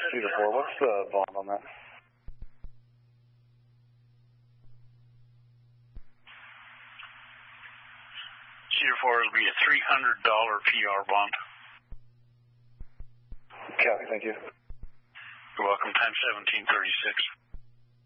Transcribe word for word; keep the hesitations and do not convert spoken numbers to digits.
Cedar four, what's the bond on that? Cedar four will be a three hundred dollars P R bond. Copy, thank you. You're welcome, time seventeen thirty-six.